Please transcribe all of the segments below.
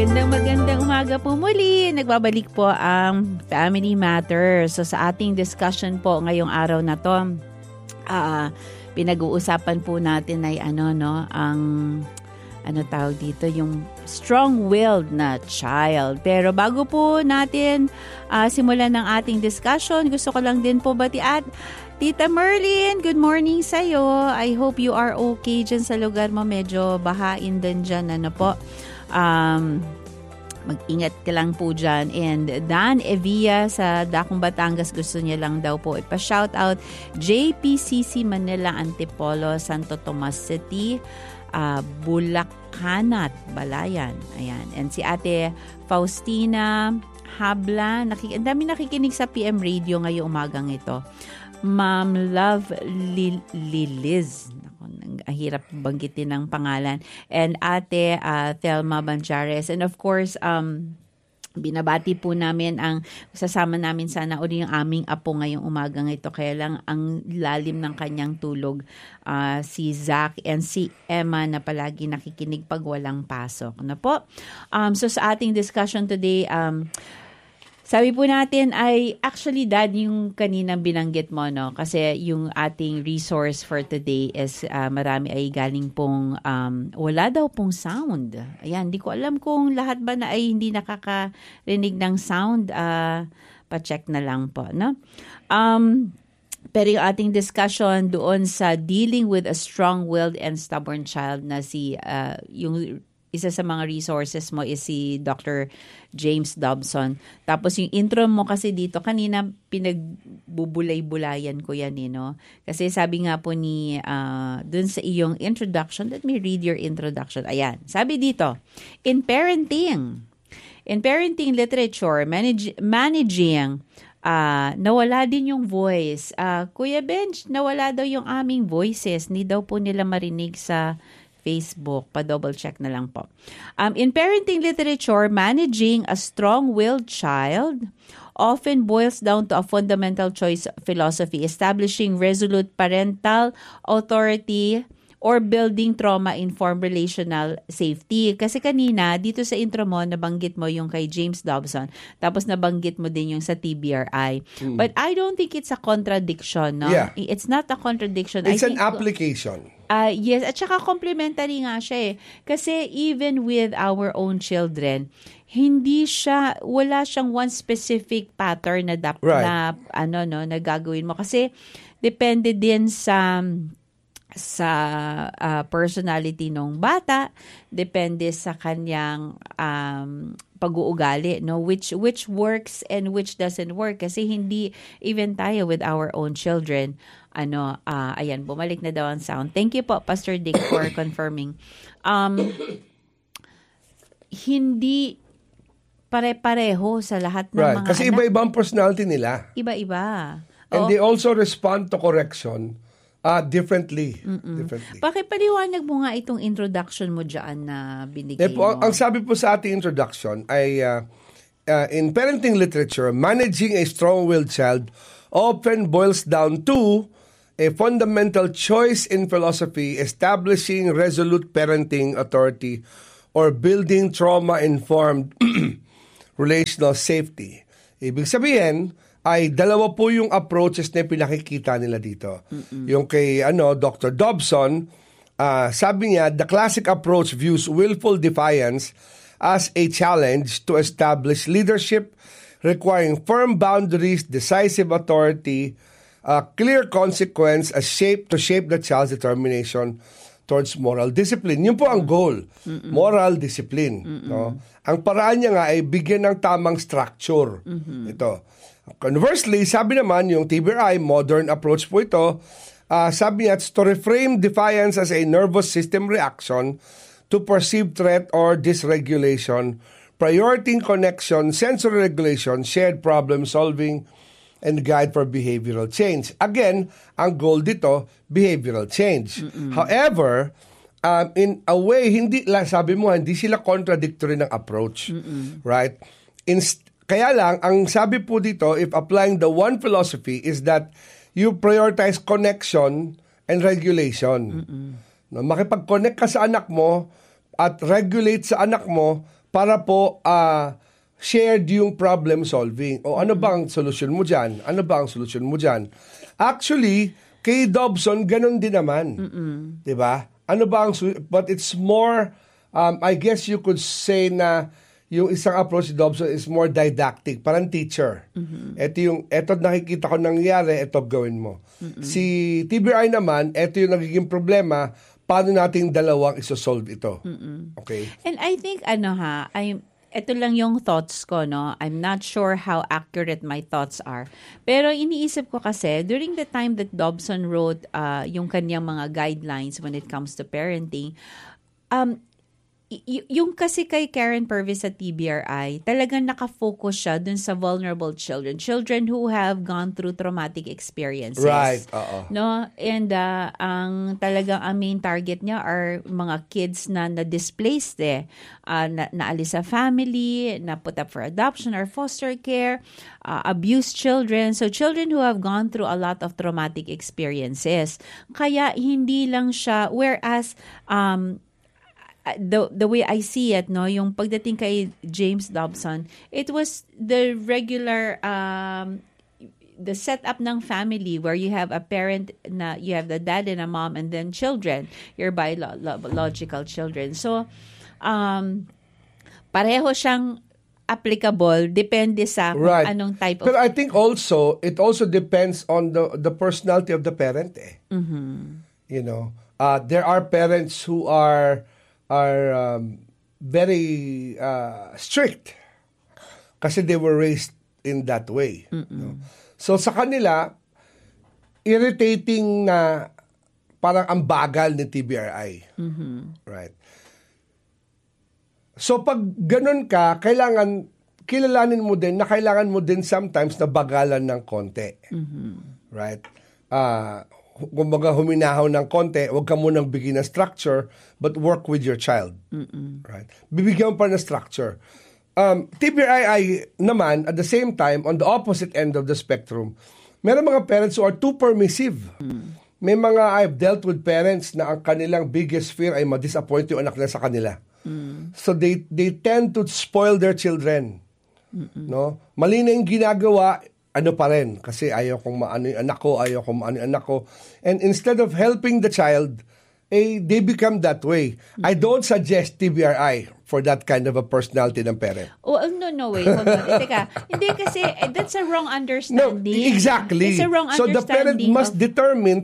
Magandang umaga po muli. Nagbabalik po ang Family Matters. So sa ating discussion po ngayong araw na to, pinag-uusapan po natin ay ang tawag dito, yung strong-willed na child. Pero bago po natin simulan ng ating discussion, gusto ko lang din po batian Tita Merlin, good morning sa'yo. I hope you are okay dyan sa lugar mo. Medyo bahain din dyan. Mag-ingat ka lang po dyan. And Dan Evia sa Dakong Batangas, gusto niya lang daw po ipa-shoutout. JPCC Manila Antipolo, Santo Tomas City, Bulacanat, Balayan. Ayan. And si Ate Faustina Habla, ang dami nakikinig sa PM Radio ngayong umagang ito. Ma'am Love Liliz. Hirap banggitin ng pangalan. And Ate Thelma Banjares. And of course, binabati po namin sasama namin sana uli yung aming apo ngayong umagang ito. Kaya lang ang lalim ng kanyang tulog, si Zach and si Emma na palagi nakikinig pag walang pasok. Po? So sa ating discussion today, sabi po natin ay actually Dad yung kaninang binanggit mo, no? Kasi yung ating resource for today is marami ay galing pong wala daw pong sound. Ayan, hindi ko alam kung lahat ba na ay hindi nakakarinig ng sound. Pa-check na lang po, no? Pero yung ating discussion doon sa dealing with a strong-willed and stubborn child na yung isa sa mga resources mo is si Dr. James Dobson. Tapos yung intro mo kasi dito, kanina pinagbubulay-bulayan ko yan, no? Kasi sabi nga po ni, dun sa iyong introduction, let me read your introduction. Ayan, sabi dito, in parenting literature, managing, nawala din yung voice. Kuya Benj, nawala daw yung aming voices. Hindi daw po nila marinig sa Facebook. Pa-double check na lang po. In parenting literature, managing a strong-willed child often boils down to a fundamental choice philosophy, establishing resolute parental authority or building trauma-informed relational safety. Kasi kanina, dito sa intro mo, nabanggit mo yung kay James Dobson, tapos nabanggit mo din yung sa TBRI. But I don't think it's a contradiction, no? Yeah. It's not a contradiction. It's an application. Yes, at saka complementary nga siya eh. Kasi even with our own children, wala siyang one specific pattern na na gagawin mo. Kasi depende din sa personality ng bata, depende sa kanyang pag-uugali, no, which works and which doesn't work, kasi hindi even tayo with our own children. Ayan, bumalik na daw ang sound. Thank you po, Pastor Dick, for confirming. Hindi pare-pareho sa lahat ng mga kasi anak. iba-ibang personality nila. Iba-iba. And they also respond to correction differently. Pakipaliwanag mo nga itong introduction mo dyan na binigay mo. Ang sabi po sa ating introduction ay in parenting literature, managing a strong-willed child often boils down to a fundamental choice in philosophy, establishing resolute parenting authority or building trauma-informed relational safety. Ibig sabihin, ay dalawa po yung approaches na pinakikita nila dito. Yung kay Dr. Dobson, sabi niya, the classic approach views willful defiance as a challenge to establish leadership, requiring firm boundaries, decisive authority, clear consequence as shape the child's determination towards moral discipline. Yun po ang goal, moral discipline. No? Ang paraan niya nga ay bigyan ng tamang structure. Ito. Conversely, sabi naman yung TBRI, modern approach po ito, sabi niya, it's to reframe defiance as a nervous system reaction to perceived threat or dysregulation, prioritizing connection, sensory regulation, shared problem solving, and guide for behavioral change. Again, ang goal dito, behavioral change. However, in a way, sabi mo, hindi sila contradictory ng approach. Right? Kaya lang, ang sabi po dito, if applying the one philosophy is that you prioritize connection and regulation. No, makipag-connect ka sa anak mo at regulate sa anak mo para po shared yung problem solving. O ano bang solusyon mo dyan? Ano ba ang solusyon mo dyan? Actually, kay Dobson, ganun din naman. Diba? Ano ba ang but it's more, I guess you could say na yung isang approach ni Dobson is more didactic, parang teacher. Ito nakikita ko nangyayari, ito gawin mo. Si TBRI naman, ito yung nagiging problema, paano nating dalawang isosolve ito. Okay? And I think, ito lang yung thoughts ko, no? I'm not sure how accurate my thoughts are. Pero iniisip ko kasi, during the time that Dobson wrote yung kanyang mga guidelines when it comes to parenting, yung kasi kay Karen Purvis sa TBRI, talagang nakafocus siya dun sa vulnerable children who have gone through traumatic experiences. Right, no? And ang main target niya are mga kids na displaced naalis sa family, na put up for adoption or foster care, abused children. So children who have gone through a lot of traumatic experiences. Kaya hindi lang siya, whereas the way I see it, no, yung pagdating kay James Dobson, it was the regular the setup ng family where you have a parent na you have the dad and a mom and then children, your biological children. So pareho siyang applicable, depende sa kung anong type of. But I think also it also depends on the personality of the parent. You know, there are parents who are very strict kasi they were raised in that way. No? So sa kanila, irritating na parang ang bagal ni TBRI. Right? So pag ganun ka, kilalanin mo din na kailangan mo din sometimes na bagalan ng konti. Right? Kumbaga huminahaw ng konti, huwag ka munang bigyan ng structure, but work with your child. Right? Bibigyan mo pa ng structure. TBRI naman, at the same time, on the opposite end of the spectrum, meron mga parents who are too permissive. May mga, I've dealt with parents na ang kanilang biggest fear ay ma-disappoint yung anak nila sa kanila. So they tend to spoil their children. No? Mali na yung ginagawa, ano pa rin, kasi ayaw kong maano yung anak ko, ayaw kong maano yung anak ko. And instead of helping the child, they become that way. I don't suggest TBRI for that kind of a personality ng parent. Oh, no, wait. Hold on. Teka. Hindi kasi, that's a wrong understanding. No, exactly. It's a wrong understanding. So the parent must determine,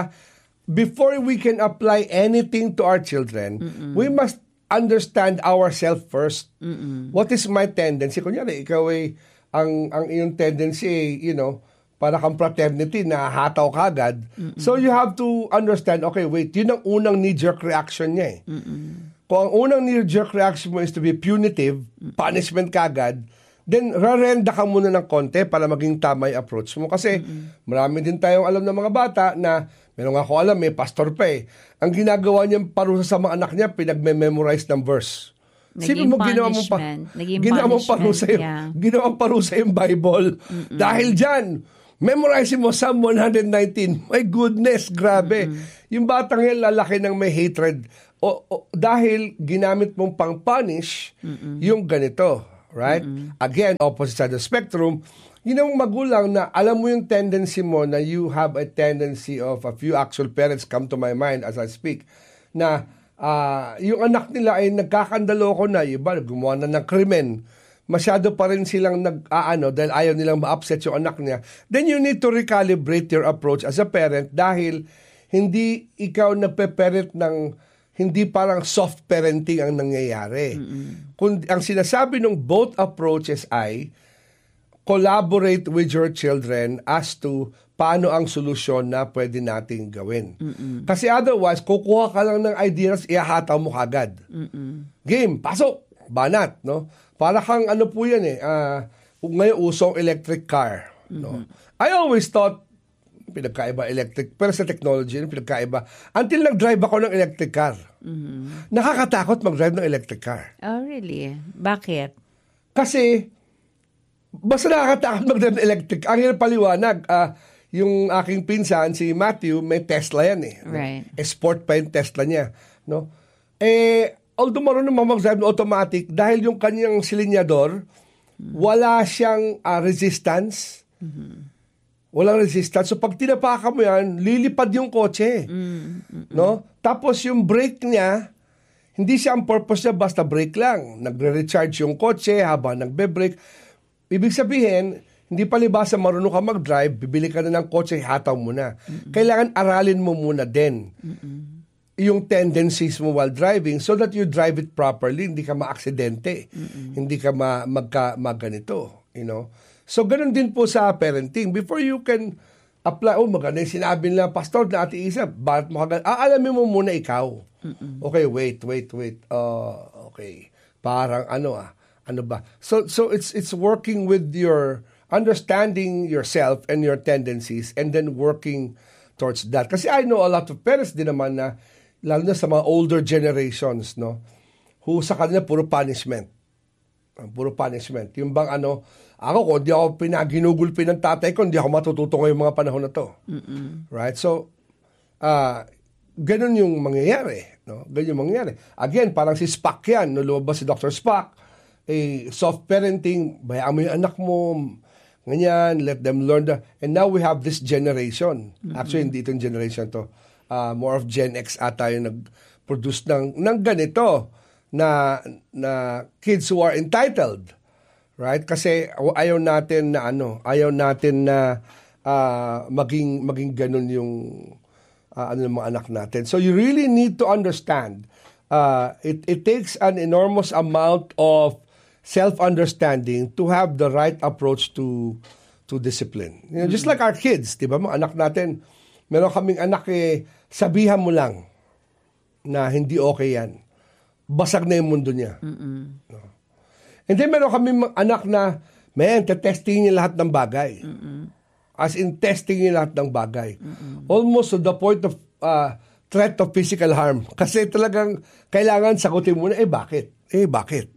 before we can apply anything to our children, we must understand ourselves first. What is my tendency? Kunyari, ikaw ay ang iyong tendency, para kang fraternity na hataw kagad. So you have to understand, okay, wait, yun ang unang knee-jerk reaction niya . Kung ang unang knee-jerk reaction mo is to be punitive, punishment kagad, then rarenda ka muna ng konti para maging tama yung approach mo. Kasi marami din tayong alam ng mga bata na, meron nga ako alam, may pastor pa . Ang ginagawa niyang parusa sa mga anak niya, pinag-memorize ng verse. Naging ginawa mo parusa yung Bible. Dahil dyan, memorize mo Psalm 119. My goodness, grabe. Yung batang yan lalaki ng may hatred. Dahil ginamit mong pang-punish yung ganito. Right? Again, opposite side of the spectrum, yun ang magulang na alam mo yung tendency mo na you have a tendency of a few actual parents come to my mind as I speak, na yung anak nila ay nagkakandaloko na, iba, gumawa na ng krimen, masyado pa rin silang dahil ayaw nilang ma-upset yung anak niya, then you need to recalibrate your approach as a parent dahil hindi ikaw nagpe-parent ng hindi parang soft parenting ang nangyayari. Kung ang sinasabi ng both approaches ay collaborate with your children as to paano ang solusyon na pwede nating gawin. Kasi otherwise, kukuha ka lang ng ideas, ihahataw mo kagad. Game, pasok, banat, no? Para kang ano po yan ngayon usong electric car. No? I always thought, pinagkaiba electric, pero sa technology, pinagkaiba. Until nag-drive ako ng electric car. Nakakatakot mag-drive ng electric car. Oh, really? Bakit? Kasi, basta nakakatakot mag-drive ng electric. Ang hirap paliwanag, yung aking pinsan, si Matthew, may Tesla yan . Right. Sport pa yung Tesla niya. No? although marunong mag-drive ng automatic, dahil yung kanyang silinyador, wala siyang resistance. Walang resistance. So pag tinapakan mo yan, lilipad yung kotse. No? Tapos yung brake niya, hindi siya ang purpose niya basta brake lang. Nagre-recharge yung kotse habang nagbe-brake. Ibig sabihin, hindi palibasa marunong ka mag-drive, bibili ka na ng kotse, hataw mo na. Kailangan aralin mo muna din yung tendencies mo while driving so that you drive it properly, hindi ka ma-aksidente, hindi ka maganito, you know. So, ganun din po sa parenting. Before you can apply, maganda yung sinabi nila, Pastor, na Ate Isa, bakit mo kagad? Alamin mo muna ikaw. Okay, wait. Okay. Parang ano ba? So it's working with your understanding yourself and your tendencies and then working towards that. Kasi I know a lot of parents din naman na, lalo na sa mga older generations, no, who sa kanila puro punishment. Puro punishment. Yung bang ako kung di ako ginugulpi ng tatay ko, hindi ako matututo ngayong mga panahon na to. Right? So, ganun yung mangyayari. No? Ganun yung mangyayari. Again, parang si Spock yan. No, lumabas si Dr. Spock. Soft parenting, bayaan mo yung anak mo, ganyan, let them learn and now we have this generation. Actually, hindi itong generation to. More of Gen X ata yung nag-produce ng ganito na kids who are entitled. Right? Kasi ayaw natin na maging ganun yung ng mga anak natin. So you really need to understand it takes an enormous amount of self-understanding to have the right approach to discipline. You know, just like our kids, 'di ba? Mga anak natin, meron kaming anak sabihan mo lang na hindi okay 'yan. Basag na 'yung mundo niya. No? And then meron kaming anak na, testing niya lahat ng bagay. As in, testing niya lahat ng bagay. Almost to the point of threat of physical harm. Kasi talagang kailangan sagutin mo na, bakit? Bakit?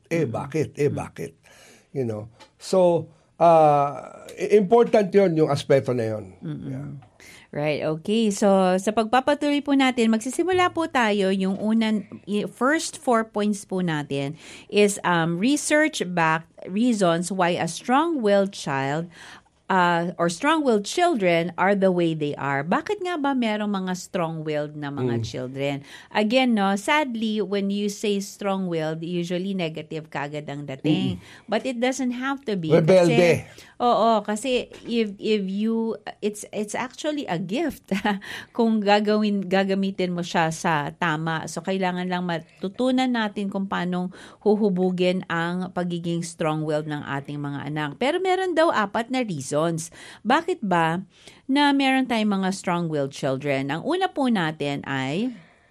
You know? So, important yon yung aspeto na yon. Yeah. Right, okay. So, sa pagpapatuloy po natin, magsisimula po tayo. Yung first 4 points po natin is research-backed reasons why a strong-willed child or strong-willed children are the way they are. Bakit nga ba merong mga strong-willed na mga children? Again, sadly, when you say strong-willed, usually negative kagad ang dating. But it doesn't have to be. Rebelde. Kasi if you, it's actually a gift kung gagamitin mo siya sa tama. So, kailangan lang matutunan natin kung paano huhubugin ang pagiging strong-willed ng ating mga anak. Pero meron daw 4 na reasons. Bakit ba na meron tayong mga strong-willed children? Ang una po natin ay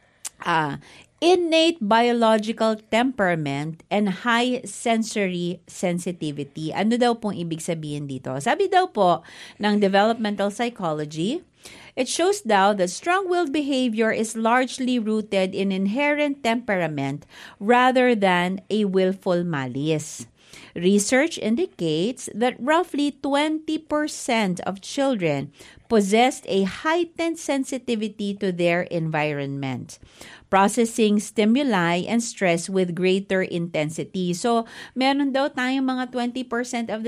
innate biological temperament and high sensory sensitivity. Ano daw pong ibig sabihin dito? Sabi daw po ng developmental psychology, it shows daw that strong-willed behavior is largely rooted in inherent temperament rather than a willful malice. Research indicates that roughly 20% of children possessed a heightened sensitivity to their environment, processing stimuli and stress with greater intensity. So, meron daw tayong mga 20% of the